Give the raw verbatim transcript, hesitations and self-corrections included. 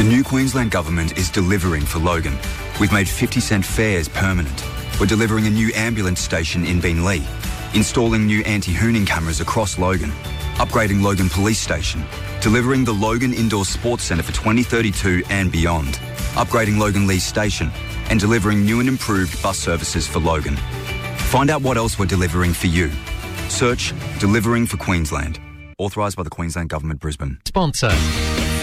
The new Queensland Government is delivering for Logan. We've made fifty cent fares permanent. We're delivering a new ambulance station in Beenleigh, installing new anti-hooning cameras across Logan, upgrading Logan Police Station, delivering the Logan Indoor Sports Centre for twenty thirty-two and beyond, upgrading Logan Leigh Station, and delivering new and improved bus services for Logan. Find out what else we're delivering for you. Search Delivering for Queensland. Authorised by the Queensland Government, Brisbane. Sponsor.